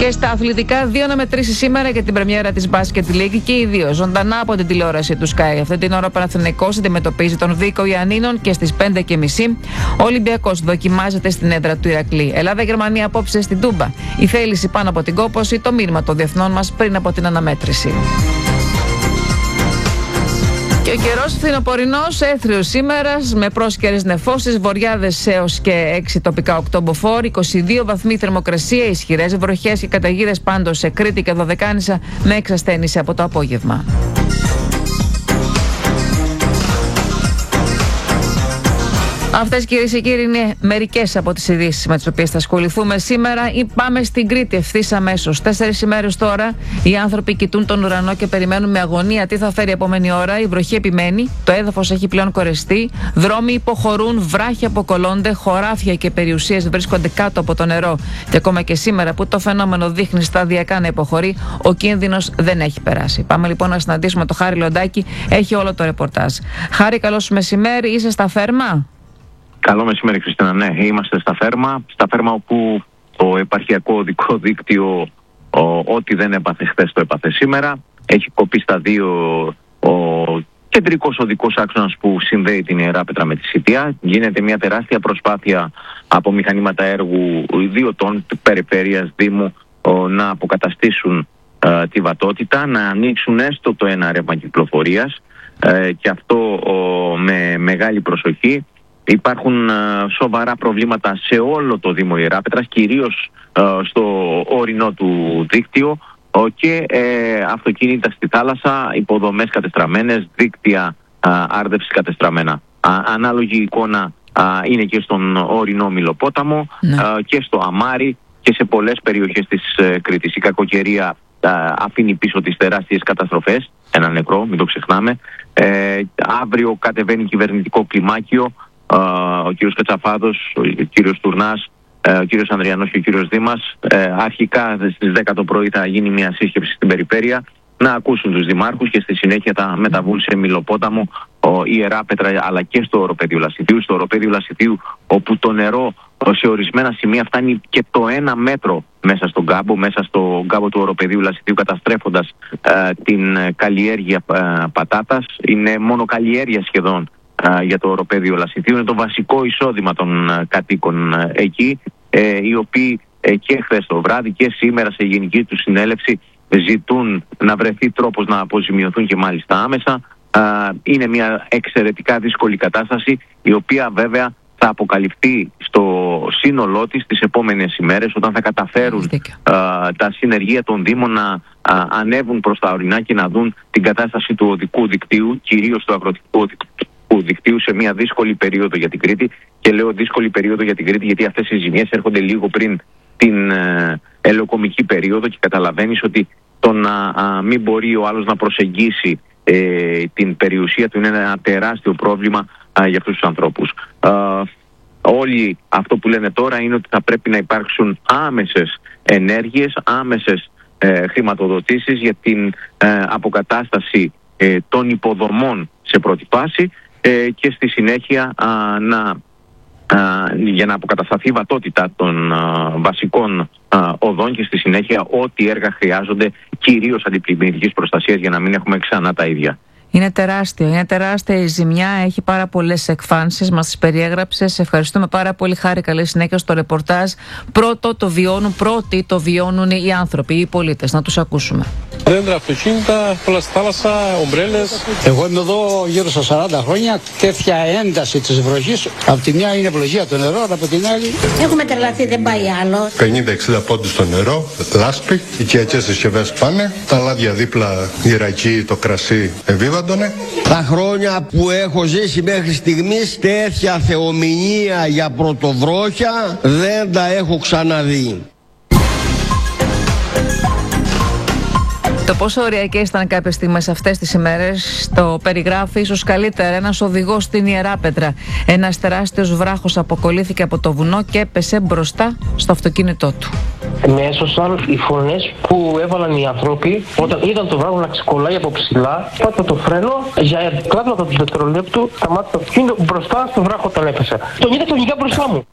Και στα αθλητικά, 2 αναμετρήσεις σήμερα για την πρεμιέρα της Basket League και οι δύο ζωντανά από την τηλεόραση του Sky. Αυτή την ώρα ο Παναθηναϊκός αντιμετωπίζει τον Βίκο Ιαννίνων και στις 5:30 ο Ολυμπιακός δοκιμάζεται στην έδρα του Ηρακλή. Ελλάδα-Γερμανία απόψε στην Τούμπα. Η θέληση πάνω από την κόπωση, το μήνυμα των διεθνών μας πριν από την αναμέτρηση. Και ο καιρός φθινοπορεινός, έθριος σήμερα, με πρόσκαιρες νεφώσεις, βοριάδες έως και 6 τοπικά οκτωμποφόρ, 22 βαθμοί θερμοκρασία, ισχυρές βροχές και καταιγίδες πάντως σε Κρήτη και Δωδεκάνησα με εξασθένηση από το απόγευμα. Αυτές, κυρίες και κύριοι, είναι μερικές από τις ειδήσεις με τις οποίες θα ασχοληθούμε σήμερα. Ή πάμε στην Κρήτη ευθύς αμέσως. 4 ημέρες τώρα οι άνθρωποι κοιτούν τον ουρανό και περιμένουν με αγωνία τι θα φέρει η επόμενη ώρα. Η βροχή επιμένει, το έδαφος έχει πλέον κορεστεί, δρόμοι υποχωρούν, βράχια αποκολλώνται, χωράφια και περιουσίες βρίσκονται κάτω από το νερό. Και ακόμα και σήμερα που το φαινόμενο δείχνει σταδιακά να υποχωρεί, ο κίνδυνος δεν έχει περάσει. Πάμε λοιπόν να συναντήσουμε τον Χάρη Λοντάκη, έχει όλο το ρεπορτάζ. Χάρη, καλό σου μεσημέρι, είσαι στα Φέρμα? Καλό μεσημέρι, Χριστίνα. Ναι, είμαστε στα Φέρμα όπου το επαρχιακό οδικό δίκτυο ό,τι δεν έπαθε χθες το έπαθε σήμερα. Έχει κοπεί στα 2 ο κεντρικός οδικός άξονας που συνδέει την Ιεράπετρα με τη Σιτιά. Γίνεται μια τεράστια προσπάθεια από μηχανήματα έργου ιδιωτών περιφέρειας Δήμου να αποκαταστήσουν τη βατότητα, να ανοίξουν έστω το ένα ρεύμα κυκλοφορίας και αυτό με μεγάλη προσοχή. Υπάρχουν σοβαρά προβλήματα σε όλο το Δήμο Ιεράπετρας, κυρίως στο ορεινό του δίκτυο και αυτοκίνητα στη θάλασσα, υποδομές κατεστραμμένες, δίκτυα άρδευσης κατεστραμμένα. Ανάλογη εικόνα είναι και στον ορεινό Μυλοπόταμο, και στο Αμάρι και σε πολλές περιοχές της Κρήτης. Η κακοκαιρία αφήνει πίσω τις τεράστιες καταστροφές, ένα νεκρό, μην το ξεχνάμε. Αύριο κατεβαίνει κυβερνητικό κλιμάκιο. Ο κύριος Κατσαφάδος, ο κύριος Τουρνάς, ο κύριος Ανδριανός και ο κύριος Δήμας. Αρχικά στις 10 το πρωί θα γίνει μια σύσκεψη στην περιφέρεια να ακούσουν τους δημάρχους και στη συνέχεια θα μεταβούν σε Μυλοπόταμο, Ιεράπετρα αλλά και στο οροπέδιο Λασιτίου. Στο οροπέδιο Λασιτίου όπου το νερό σε ορισμένα σημεία φτάνει και το 1 μέτρο μέσα στον κάμπο του οροπεδίου Λασιτίου, καταστρέφοντας την καλλιέργεια πατάτας. Είναι μόνο καλλιέργεια σχεδόν για το οροπέδιο Λασιτίου. Είναι το βασικό εισόδημα των κατοίκων εκεί, οι οποίοι και χθες το βράδυ και σήμερα σε γενική του συνέλευση ζητούν να βρεθεί τρόπος να αποζημιωθούν και μάλιστα άμεσα. Είναι μια εξαιρετικά δύσκολη κατάσταση, η οποία βέβαια θα αποκαλυφθεί στο σύνολό της τις επόμενες ημέρες, όταν θα καταφέρουν τα συνεργεία των Δήμων να ανέβουν προς τα ορεινά και να δουν την κατάσταση του οδικού δικτύου, κυρίως του αγροτικού δικτύου, σε μια δύσκολη περίοδο για την Κρήτη. Και λέω δύσκολη περίοδο για την Κρήτη γιατί αυτές οι ζημιές έρχονται λίγο πριν την ελαιοκομική περίοδο και καταλαβαίνεις ότι το να μην μπορεί ο άλλος να προσεγγίσει την περιουσία του είναι ένα τεράστιο πρόβλημα για αυτούς τους ανθρώπους. Όλοι αυτό που λένε τώρα είναι ότι θα πρέπει να υπάρξουν άμεσες ενέργειες, άμεσες χρηματοδοτήσεις για την αποκατάσταση των υποδομών σε πρώτη φάση και στη συνέχεια για να αποκατασταθεί η βατότητα των βασικών οδών και στη συνέχεια ό,τι έργα χρειάζονται, κυρίως αντιπλημμυρικής προστασίας, για να μην έχουμε ξανά τα ίδια. Είναι τεράστια η ζημιά, έχει πάρα πολλές εκφάνσεις, μας τις περιέγραψες. Ευχαριστούμε πάρα πολύ, Χάρη, καλή συνέχεια στο ρεπορτάζ. Πρώτοι το βιώνουν οι άνθρωποι, οι πολίτες. Να τους ακούσουμε. Δέντρα, αυτοκίνητα, όλα στη θάλασσα, ομπρέλες. Εγώ είμαι εδώ γύρω στα 40 χρόνια. Τέτοια ένταση της βροχής. Από τη μια είναι ευλογία το νερό, από την άλλη. Έχουμε τρελαθεί, δεν πάει άλλο. 50-60 πόντους στο νερό, λάσπη, οικιακές συσκευές πάνε. Τα λάδια δίπλα, η ρακή, το κρασί ευίβαντωνε. Τα χρόνια που έχω ζήσει μέχρι στιγμής, τέτοια θεομηνία για πρωτοβρόχια δεν τα έχω ξαναδεί. Το πόσο ωριακές ήταν κάποιες στιγμές αυτές τις ημέρες το περιγράφει ίσως καλύτερα ένας οδηγός στην Ιεράπετρα. Ένας τεράστιος βράχος αποκολλήθηκε από το βουνό και έπεσε μπροστά στο αυτοκίνητό του. Με έσωσαν οι φωνές που έβαλαν οι άνθρωποι όταν είδαν το βράχο να ξεκολλάει από ψηλά. Πάτησα το φρένο, για κλάσματα του δευτερολέπτου σταμάτησε το αυτοκίνητο μπροστά στο βράχο όταν έπεσε. Τον είδα ξαφνικά μπροστά μου.